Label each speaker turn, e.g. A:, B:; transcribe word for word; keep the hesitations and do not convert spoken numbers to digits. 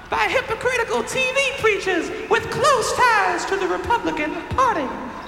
A: by hypocritical T V preachers with close ties to the Republican Party.